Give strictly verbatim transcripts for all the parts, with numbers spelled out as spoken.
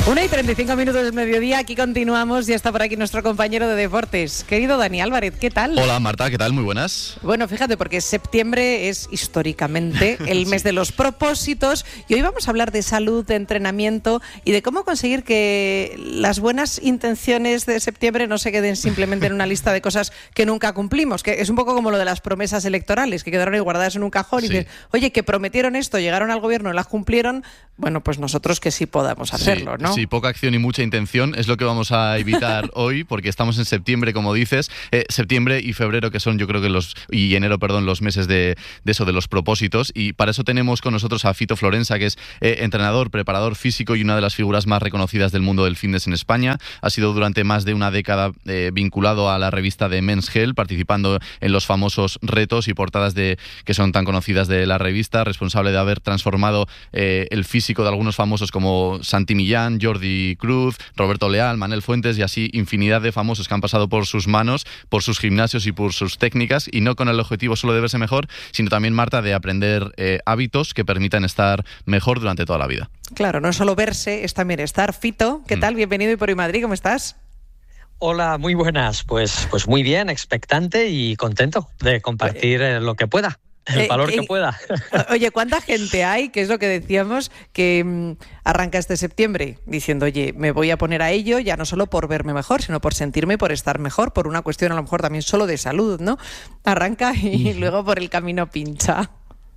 una y treinta y cinco minutos del mediodía, aquí continuamos, ya está por aquí nuestro compañero de deportes. Querido Dani Álvarez, ¿qué tal? Hola Marta, ¿qué tal? Muy buenas. Bueno, fíjate, porque septiembre es históricamente el mes sí. de los propósitos y hoy vamos a hablar de salud, de entrenamiento y de cómo conseguir que las buenas intenciones de septiembre no se queden simplemente en una lista de cosas que nunca cumplimos, que es un poco como lo de las promesas electorales, que quedaron ahí guardadas en un cajón sí. y dices, oye, que prometieron esto, llegaron al gobierno, las cumplieron, bueno, pues nosotros que sí podamos hacerlo, sí, ¿no? Sí, poca acción y mucha intención es lo que vamos a evitar hoy, porque estamos en septiembre, como dices, eh, septiembre y febrero, que son yo creo que los, y enero, perdón, los meses de, de eso, de los propósitos, y para eso tenemos con nosotros a Fito Florensa, que es eh, entrenador, preparador físico y una de las figuras más reconocidas del mundo del fitness en España. Ha sido durante más de una década eh, vinculado a la revista de Men's Health, participando en los famosos retos y portadas de que son tan conocidas de la revista, responsable de haber transformado eh, el físico de algunos famosos como Santi Millán, Jordi Cruz, Roberto Leal, Manel Fuentes y así infinidad de famosos que han pasado por sus manos, por sus gimnasios y por sus técnicas, y no con el objetivo solo de verse mejor, sino también, Marta, de aprender eh, hábitos que permitan estar mejor durante toda la vida. Claro, no solo verse, es también estar. Fito, ¿qué tal? Mm. Bienvenido y por hoy Madrid, ¿cómo estás? Hola, muy buenas. Pues, pues muy bien, expectante y contento de compartir eh, lo que pueda. El eh, valor eh, que pueda. Oye, ¿cuánta gente hay, que es lo que decíamos, que mmm, arranca este septiembre diciendo, oye, me voy a poner a ello, ya no solo por verme mejor, sino por sentirme y por estar mejor, por una cuestión a lo mejor también solo de salud, ¿no? Arranca y luego por el camino pincha.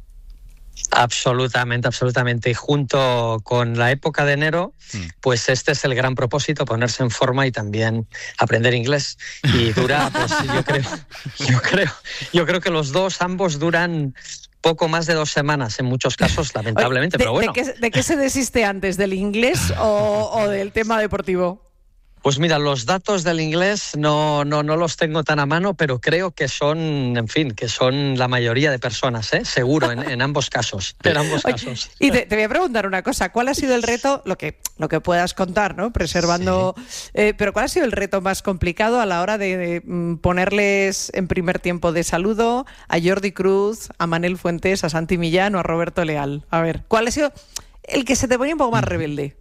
Absolutamente, absolutamente. Y junto con la época de enero, mm. pues este es el gran propósito, ponerse en forma y también aprender inglés. Y dura, pues yo creo, yo creo, yo creo que los dos, ambos duran poco más de dos semanas en muchos casos, lamentablemente, ¿De, pero bueno. ¿de qué, ¿De qué se desiste antes? ¿Del inglés o, o del tema deportivo? Pues mira, los datos del inglés no, no, no los tengo tan a mano, pero creo que son, en fin, que son la mayoría de personas, ¿eh? Seguro, en, en ambos casos. En ambos Oye, casos. Y te, te voy a preguntar una cosa, ¿cuál ha sido el reto, lo que, lo que puedas contar, ¿no? Preservando, sí. eh, pero ¿cuál ha sido el reto más complicado a la hora de, de mm, ponerles en primer tiempo de saludo a Jordi Cruz, a Manel Fuentes, a Santi Millán o a Roberto Leal? A ver, ¿cuál ha sido el que se te ponía un poco más rebelde?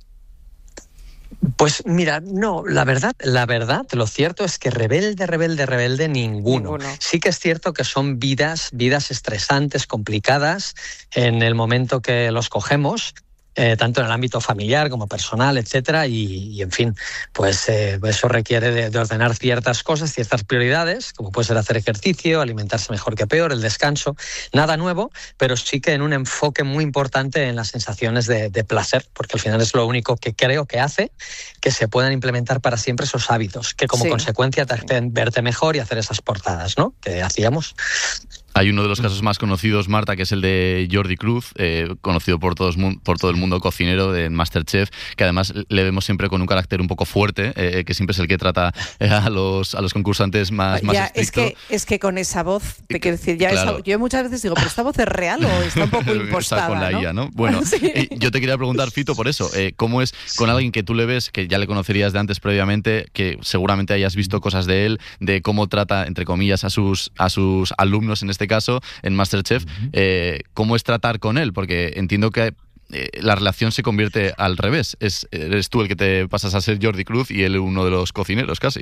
Pues mira, no, la verdad, la verdad, lo cierto es que rebelde, rebelde, rebelde, ninguno. ninguno. Sí que es cierto que son vidas, vidas estresantes, complicadas en el momento que los cogemos. Eh, tanto en el ámbito familiar como personal, etcétera, y, y en fin, pues eh, eso requiere de, de ordenar ciertas cosas, ciertas prioridades, como puede ser hacer ejercicio, alimentarse mejor que peor, el descanso, nada nuevo, pero sí que en un enfoque muy importante en las sensaciones de, de placer, porque al final es lo único que creo que hace que se puedan implementar para siempre esos hábitos, que como sí. consecuencia te hacen verte mejor y hacer esas portadas, ¿no?, que hacíamos. Hay uno de los casos más conocidos, Marta, que es el de Jordi Cruz, eh, conocido por, todos, por todo el mundo, cocinero de MasterChef, que además le vemos siempre con un carácter un poco fuerte, eh, que siempre es el que trata eh, a los a los concursantes más, más ya, estricto. Es que, es que con esa voz, te quiero decir, ya claro. esa, yo muchas veces digo, ¿pero esta voz es real o está un poco impostada? Está con la ¿no? I A, ¿no? Bueno, sí. yo te quería preguntar, Fito, por eso, eh, ¿cómo es con alguien que tú le ves, que ya le conocerías de antes previamente, que seguramente hayas visto cosas de él, de cómo trata, entre comillas, a sus, a sus alumnos, en este caso, en MasterChef, eh, ¿cómo es tratar con él? Porque entiendo que eh, la relación se convierte al revés. Es, eres tú el que te pasas a ser Jordi Cruz y él uno de los cocineros, casi.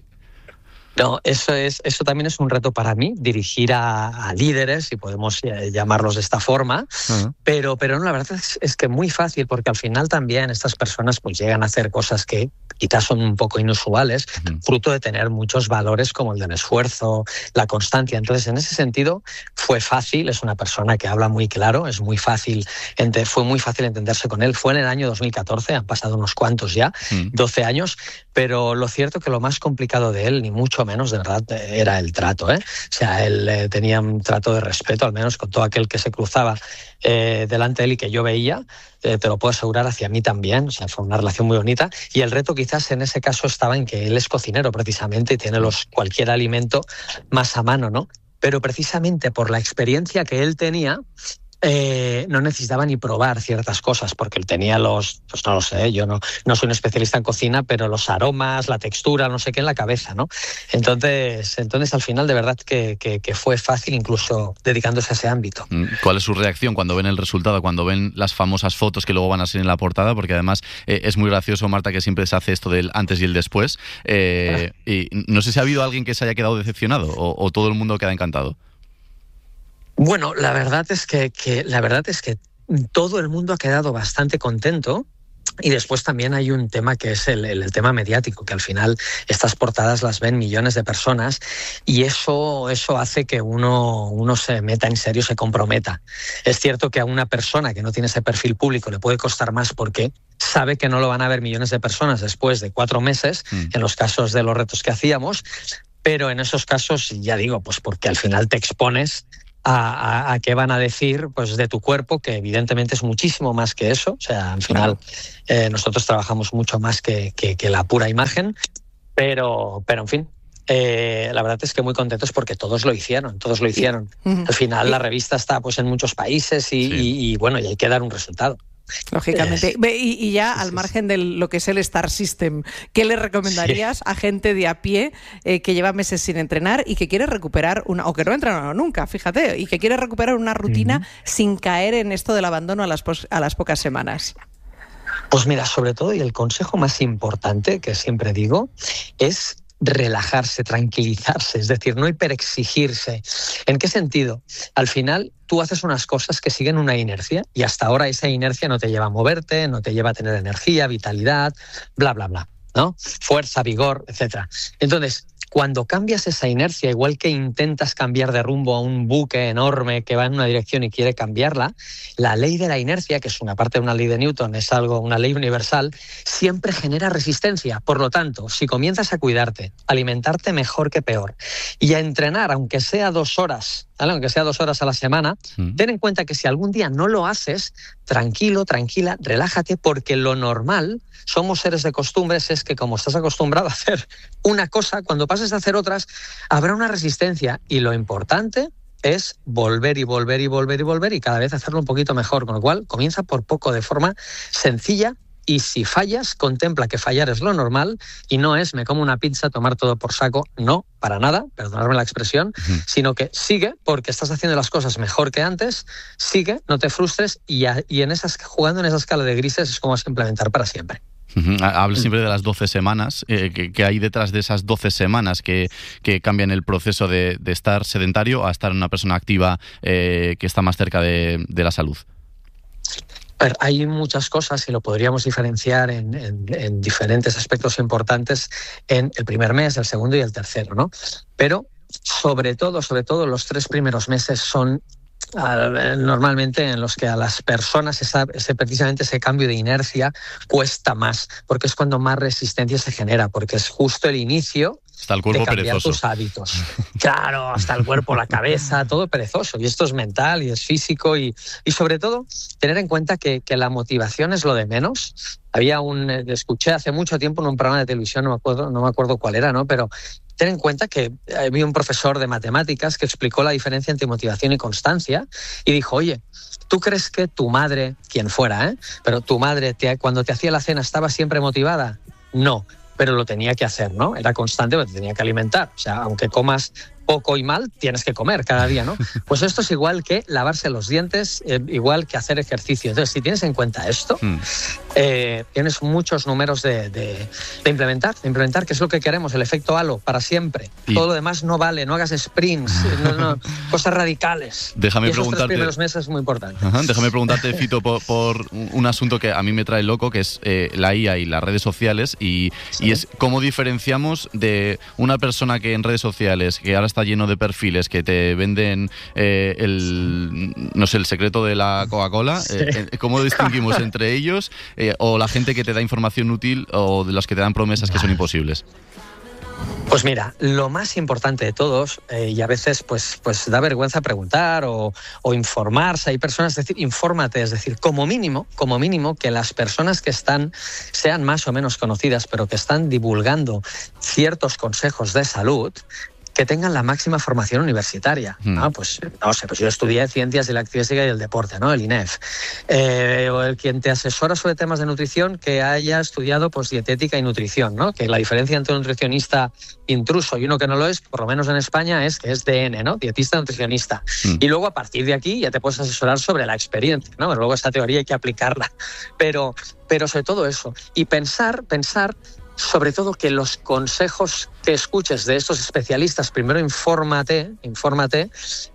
No, eso es, eso también es un reto para mí, dirigir a, a líderes, si podemos llamarlos de esta forma, uh-huh. pero, pero no, la verdad es, es que muy fácil, porque al final también estas personas pues llegan a hacer cosas que quizás son un poco inusuales, uh-huh. fruto de tener muchos valores como el del esfuerzo, la constancia. Entonces, en ese sentido, fue fácil, es una persona que habla muy claro, es muy fácil, fue muy fácil entenderse con él. Fue en el año dos mil catorce, han pasado unos cuantos ya, uh-huh. doce años, pero lo cierto que lo más complicado de él, ni mucho menos, de verdad, era el trato, ¿eh? O sea, él eh, tenía un trato de respeto, al menos con todo aquel que se cruzaba eh, delante de él y que yo veía, eh, te lo puedo asegurar, hacia mí también. O sea, fue una relación muy bonita. Y el reto quizás en ese caso estaba en que él es cocinero precisamente y tiene los, cualquier alimento más a mano, ¿no? Pero precisamente por la experiencia que él tenía, Eh, no necesitaba ni probar ciertas cosas porque él tenía los, pues no lo sé, yo no, no soy un especialista en cocina, pero los aromas, la textura, no sé qué en la cabeza, ¿no? Entonces, entonces al final de verdad que, que, que fue fácil incluso dedicándose a ese ámbito. ¿Cuál es su reacción cuando ven el resultado, cuando ven las famosas fotos que luego van a ser en la portada? Porque además eh, es muy gracioso, Marta, que siempre se hace esto del antes y el después. Eh, y no sé si ha habido alguien que se haya quedado decepcionado o, o todo el mundo queda encantado. Bueno, la verdad es que, que la verdad es que todo el mundo ha quedado bastante contento. Y después también hay un tema que es el, el, el tema mediático, que al final estas portadas las ven millones de personas y eso, eso hace que uno, uno se meta en serio, se comprometa. Es cierto que a una persona que no tiene ese perfil público le puede costar más porque sabe que no lo van a ver millones de personas después de cuatro meses, mm. en los casos de los retos que hacíamos, pero en esos casos, ya digo, pues porque al final te expones A, a, a qué van a decir pues de tu cuerpo, que evidentemente es muchísimo más que eso. O sea, al final eh, nosotros trabajamos mucho más que, que, que la pura imagen, pero, pero en fin, eh, la verdad es que muy contentos porque todos lo hicieron, todos lo hicieron. Uh-huh. Al final la revista está pues en muchos países y, sí. y, y bueno, y hay que dar un resultado. Lógicamente. Eh, y, y ya al margen de lo que es el Star System, ¿qué le recomendarías sí. a gente de a pie eh, que lleva meses sin entrenar y que quiere recuperar una, o que no ha entrenado nunca, fíjate, y que quiere recuperar una rutina uh-huh. sin caer en esto del abandono a las, pos, a las pocas semanas? Pues mira, sobre todo, y el consejo más importante que siempre digo, es relajarse, tranquilizarse, es decir, no hiperexigirse. ¿En qué sentido? Al final tú haces unas cosas que siguen una inercia y hasta ahora esa inercia no te lleva a moverte, no te lleva a tener energía, vitalidad, bla, bla, bla, ¿no? Fuerza, vigor, etcétera. Entonces, cuando cambias esa inercia, igual que intentas cambiar de rumbo a un buque enorme que va en una dirección y quiere cambiarla, la ley de la inercia, que es una parte de una ley de Newton, es algo, una ley universal, siempre genera resistencia. Por lo tanto, si comienzas a cuidarte, a alimentarte mejor que peor y a entrenar, aunque sea dos horas, ¿vale? aunque sea dos horas a la semana, mm. ten en cuenta que si algún día no lo haces, tranquilo, tranquila, relájate, porque lo normal, somos seres de costumbres, es que como estás acostumbrado a hacer una cosa, cuando pases a hacer otras, habrá una resistencia y lo importante es volver y volver y volver y volver y cada vez hacerlo un poquito mejor, con lo cual comienza por poco, de forma sencilla. Y si fallas, contempla que fallar es lo normal y no es me como una pizza, tomar todo por saco. No, para nada, perdonadme la expresión, uh-huh. sino que sigue porque estás haciendo las cosas mejor que antes, sigue, no te frustres y, a, y en esas, jugando en esa escala de grises es como vas a implementar para siempre. Uh-huh. Hablas siempre de las doce semanas, eh, que, que hay detrás de esas doce semanas que, que cambian el proceso de, de estar sedentario a estar una persona activa eh, que está más cerca de, de la salud. A ver, hay muchas cosas y lo podríamos diferenciar en, en, en diferentes aspectos importantes en el primer mes, el segundo y el tercero, ¿no? Pero sobre todo, sobre todo los tres primeros meses son uh, normalmente en los que a las personas esa, ese, precisamente ese cambio de inercia cuesta más, porque es cuando más resistencia se genera, porque es justo el inicio. Hasta el cuerpo de cambiar perezoso. Tus hábitos. Claro, hasta el cuerpo, la cabeza, todo perezoso. Y esto es mental y es físico. Y, y sobre todo, tener en cuenta que, que la motivación es lo de menos. Había un... Escuché hace mucho tiempo en un programa de televisión, no me acuerdo, no me acuerdo cuál era, ¿no? Pero ten en cuenta que había un profesor de matemáticas que explicó la diferencia entre motivación y constancia y dijo, oye, ¿tú crees que tu madre, quien fuera, ¿eh? pero tu madre te, cuando te hacía la cena estaba siempre motivada? No. Pero lo tenía que hacer, ¿no? Era constante, pero te tenía que alimentar. O sea, aunque comas poco y mal, tienes que comer cada día, ¿no? Pues esto es igual que lavarse los dientes, eh, igual que hacer ejercicio. Entonces, si tienes en cuenta esto, mm. eh, tienes muchos números de, de, de implementar, de implementar, que es lo que queremos, el efecto halo, para siempre. Y todo lo demás no vale, no hagas sprints, no, no, cosas radicales. Déjame y esos preguntarte, tres primeros meses es muy importante. Ajá, déjame preguntarte, Fito, por, por un asunto que a mí me trae loco, que es eh, la I A y las redes sociales, y, sí. y es cómo diferenciamos de una persona que en redes sociales, que ahora está lleno de perfiles que te venden eh, el, no sé, el secreto de la Coca-Cola, sí. eh, ¿cómo distinguimos entre ellos eh, o la gente que te da información útil o de los que te dan promesas que son imposibles? Pues mira, lo más importante de todos, eh, y a veces pues, pues da vergüenza preguntar o, o informarse, hay personas, es decir, infórmate, es decir, como mínimo, como mínimo que las personas que están, sean más o menos conocidas, pero que están divulgando ciertos consejos de salud, que tengan la máxima formación universitaria. Mm. ¿no? Pues, no sé, pues yo estudié Ciencias de la Actividad y el Deporte, ¿no? El I N E F. Eh, o el quien te asesora sobre temas de nutrición que haya estudiado pues, dietética y nutrición, ¿no? Que la diferencia entre un nutricionista intruso y uno que no lo es, por lo menos en España, es que es D N, ¿no? Dietista nutricionista. Mm. Y luego, a partir de aquí, ya te puedes asesorar sobre la experiencia, ¿no? Luego esa teoría hay que aplicarla. Pero, pero sobre todo eso. Y pensar, pensar... sobre todo que los consejos que escuches de estos especialistas, primero infórmate, infórmate,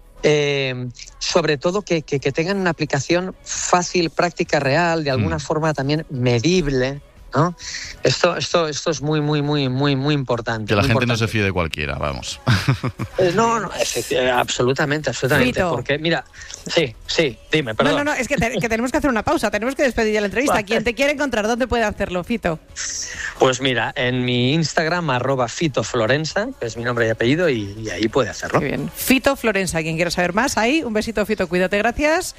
eh, sobre todo que, que, que tengan una aplicación fácil, práctica, real, de alguna mm. forma también medible, ¿no? Esto, esto, esto es muy, muy, muy, muy, muy importante. Que la gente importante. no se fíe de cualquiera, vamos. Eh, no, no, absolutamente, absolutamente. Fito. Porque, mira, sí, sí, dime, perdón. No, no, no, es que, te, que tenemos que hacer una pausa, tenemos que despedir ya la entrevista. Vale. Quien te quiere encontrar, ¿dónde puede hacerlo, Fito? Pues mira, en mi Instagram, arroba Fito Florensa, que es mi nombre y apellido, y, y ahí puede hacerlo. Muy bien. Fito Florensa, quien quiera saber más, ahí, un besito, Fito, cuídate, gracias.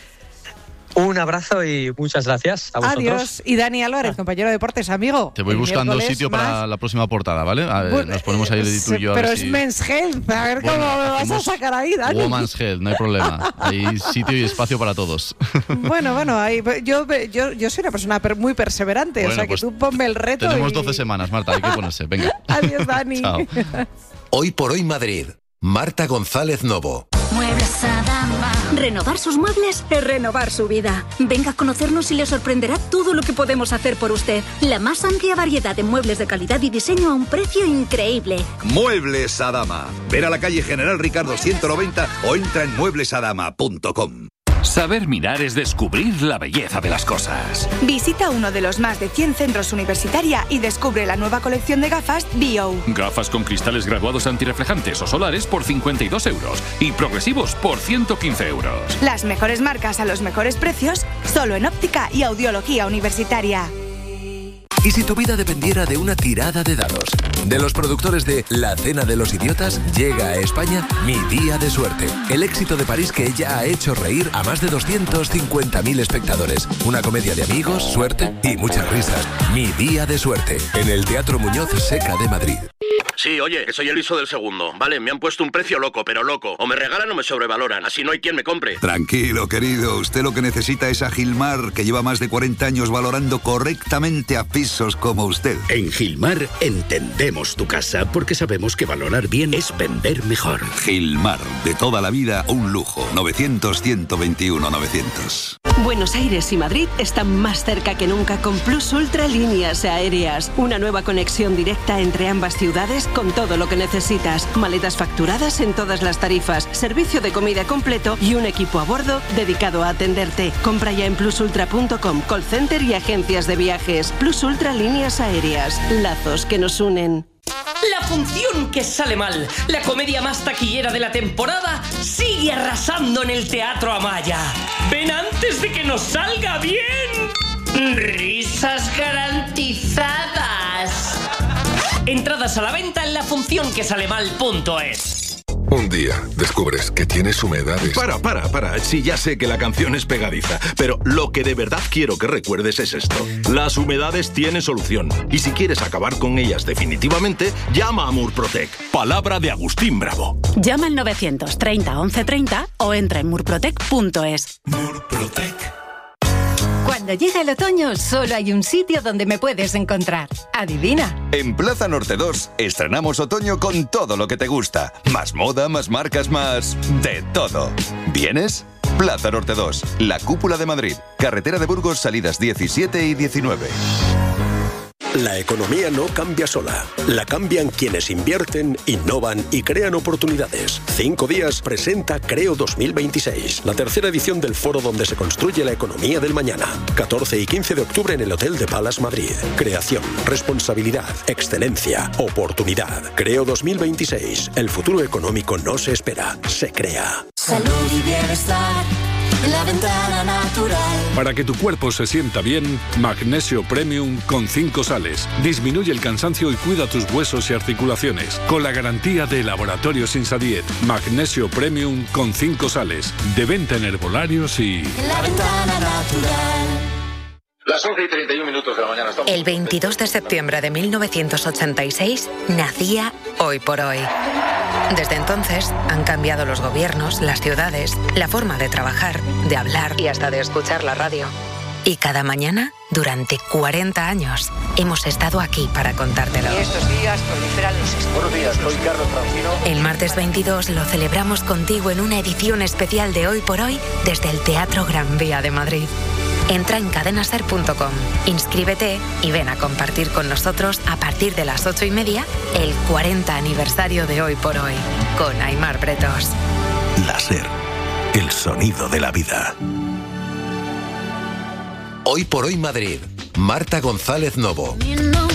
Un abrazo y muchas gracias a vosotros. Adiós. Y Dani Álvarez, compañero de deportes, amigo. Te voy buscando sitio más... para la próxima portada, ¿vale? A ver, bueno, nos ponemos ahí el tú y yo. Pero a es si... Men's Health, a ver bueno, cómo me vas a sacar ahí, Dani. Women's Health, no hay problema. Hay sitio y espacio para todos. Bueno, bueno, ahí, yo, yo, yo soy una persona muy perseverante, bueno, o sea pues que tú ponme el reto. Tenemos y... doce semanas, Marta, hay que ponerse. Venga. Adiós, Dani. Chao. Hoy por hoy Madrid. Marta González Novo. Muebles Adama. Renovar sus muebles es renovar su vida. Venga a conocernos y le sorprenderá todo lo que podemos hacer por usted. La más amplia variedad de muebles de calidad y diseño a un precio increíble. Muebles Adama. Ven a la calle General Ricardo ciento noventa o entra en muebles adama punto com. Saber mirar es descubrir la belleza de las cosas. Visita uno de los más de cien centros universitarios y descubre la nueva colección de gafas B O. Gafas con cristales graduados antirreflejantes o solares por cincuenta y dos euros y progresivos por ciento quince euros. Las mejores marcas a los mejores precios, solo en óptica y audiología universitaria. ¿Y si tu vida dependiera de una tirada de dados? De los productores de La Cena de los Idiotas, llega a España Mi Día de Suerte. El éxito de París que ya ha hecho reír a más de doscientos cincuenta mil espectadores. Una comedia de amigos, suerte y muchas risas. Mi Día de Suerte, en el Teatro Muñoz Seca de Madrid. Sí, oye, que soy el hijo del segundo. Vale, me han puesto un precio loco, pero loco. O me regalan o me sobrevaloran. Así no hay quien me compre. Tranquilo, querido. Usted lo que necesita es a Gilmar, que lleva más de cuarenta años valorando correctamente a pisos como usted. En Gilmar entendemos tu casa porque sabemos que valorar bien es vender mejor. Gilmar, de toda la vida, un lujo. novecientos, ciento veintiuno, novecientos. Buenos Aires y Madrid están más cerca que nunca con Plus Ultra Líneas Aéreas. Una nueva conexión directa entre ambas ciudades con todo lo que necesitas. Maletas facturadas en todas las tarifas, servicio de comida completo y un equipo a bordo dedicado a atenderte. Compra ya en plus ultra punto com, call center y agencias de viajes. Plus Ultra Líneas Aéreas. Lazos que nos unen. La función que sale mal, la comedia más taquillera de la temporada, sigue arrasando en el Teatro Amaya. Ven antes de que nos salga bien. Risas garantizadas. Entradas a la venta en la función que sale mal punto es. Un día descubres que tienes humedades. Para, para, para. Sí, ya sé que la canción es pegadiza, pero lo que de verdad quiero que recuerdes es esto. Las humedades tienen solución. Y si quieres acabar con ellas definitivamente, llama a Murprotec. Palabra de Agustín Bravo. Llama al novecientos treinta once treinta o entra en murprotec punto es. Murprotec. Cuando llega el otoño, solo hay un sitio donde me puedes encontrar. Adivina. En Plaza Norte dos estrenamos otoño con todo lo que te gusta. Más moda, más marcas, más... de todo. ¿Vienes? Plaza Norte dos, la cúpula de Madrid. Carretera de Burgos, salidas diecisiete y diecinueve. La economía no cambia sola. La cambian quienes invierten, innovan y crean oportunidades. Cinco Días presenta Creo dos mil veintiséis, la tercera edición del foro donde se construye la economía del mañana. catorce y quince de octubre en el Hotel de Palace Madrid. Creación, responsabilidad, excelencia, oportunidad. Creo dos mil veintiséis. El futuro económico no se espera, se crea. Salud y bienestar. La Ventana Natural. Para que tu cuerpo se sienta bien, Magnesio Premium con cinco sales. Disminuye el cansancio y cuida tus huesos y articulaciones. Con la garantía de Laboratorios Insadiet. Magnesio Premium con cinco sales. De venta en herbolarios y... La Ventana Natural. Las once y treinta y un minutos de la mañana. Estamos... El veintidós de septiembre de mil novecientos ochenta y seis nacía Hoy por Hoy. Desde entonces han cambiado los gobiernos, las ciudades, la forma de trabajar, de hablar y hasta de escuchar la radio. Y cada mañana, durante cuarenta años, hemos estado aquí para contártelo. Y estos días proliferan los estudios. Buenos días, soy Carlos Francino. El martes veintidós lo celebramos contigo en una edición especial de Hoy por Hoy desde el Teatro Gran Vía de Madrid. Entra en cadenaser punto com, inscríbete y ven a compartir con nosotros a partir de las ocho y media el cuarenta aniversario de Hoy por Hoy con Aimar Bretos. La SER, el sonido de la vida. Hoy por Hoy Madrid, Marta González Novo.